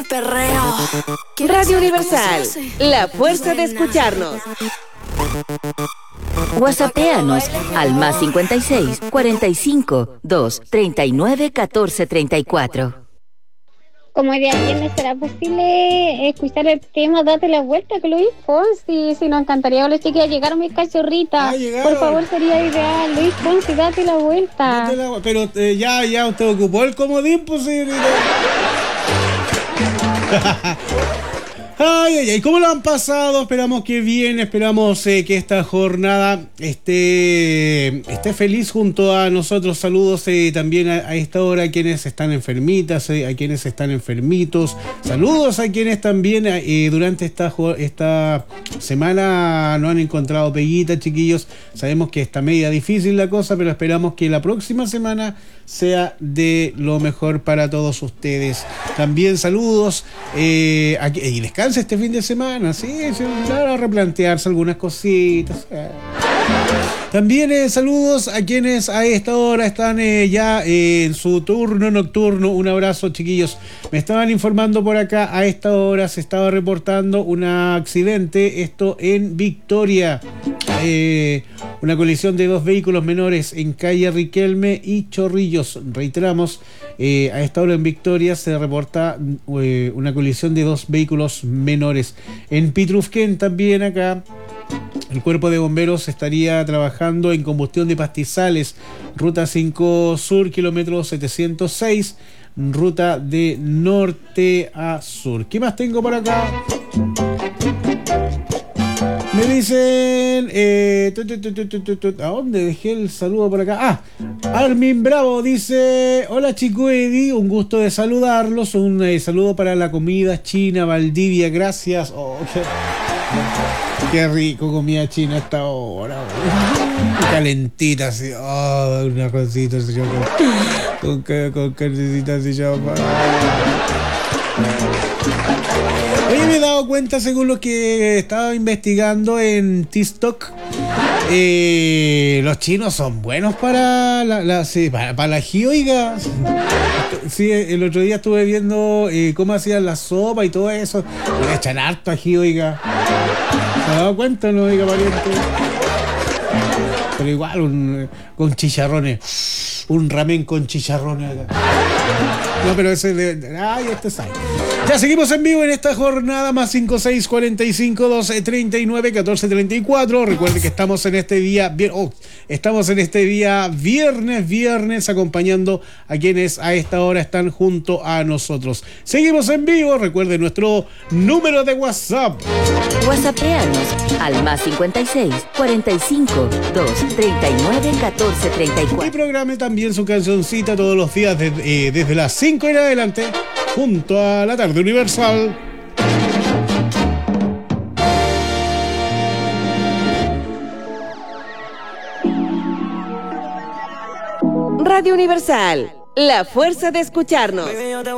perreo. Radio Universal, la fuerza de escucharnos. WhatsAppéanos al +56 45 2 39 14 34. Como hoy día viernes, ¿será posible escuchar el tema Date la Vuelta con Luis Fonsi? Si nos encantaría, los chiquillos, llegaron mis cachorritas. Llegaron. Por favor, sería ideal. Luis Fonsi, date la vuelta. Pero ya usted ocupó el comodín, pues, señorita. Ay, ¿cómo lo han pasado? Esperamos que bien, esperamos que esta jornada esté feliz junto a nosotros. Saludos también a esta hora a quienes están enfermitas, a quienes están enfermitos. Saludos a quienes también durante esta semana no han encontrado peguita, chiquillos. Sabemos que está media difícil la cosa, pero esperamos que la próxima semana sea de lo mejor para todos ustedes. También saludos y descanse este fin de semana, sí, claro, a replantearse algunas cositas. También saludos a quienes a esta hora están ya en su turno nocturno. Un abrazo, chiquillos. Me estaban informando por acá, a esta hora se estaba reportando un accidente, esto en Victoria. Una colisión de dos vehículos menores en calle Riquelme y Chorrillos. Reiteramos, a esta hora en Victoria se reporta una colisión de dos vehículos menores. En Pitrufquén también acá el cuerpo de bomberos estaría trabajando en combustión de pastizales, ruta 5 sur, kilómetro 706, ruta de norte a sur. ¿Qué más tengo por acá? Me dicen, ¿a dónde dejé el saludo por acá? Armin Bravo dice: hola chico Eddie, un gusto de saludarlos, un saludo para la comida china Valdivia, gracias. Qué rico comida china a esta hora, calentita así, un arrocito así, con carnecita así, Oye, me he dado cuenta, según lo que estaba investigando en TikTok, los chinos son buenos para para la ají, oiga. Sí, el otro día estuve viendo cómo hacían la sopa y todo eso. Le echan harto ají, oiga. ¿Se ha dado cuenta, no, oiga, pariente? Pero igual, con chicharrones. Un ramen con chicharrones. No, pero ese este sabe. Ya seguimos en vivo en esta jornada, +56 45 12 39 14 34. Recuerden que estamos en este día viernes acompañando a quienes a esta hora están junto a nosotros. Seguimos en vivo. Recuerden nuestro número de WhatsApp. WhatsAppéanos al +56 45 2 39 14 34. Y programe también su cancioncita todos los días desde las 5 en adelante, junto a la tarde Universal. Radio Universal, la fuerza de escucharnos.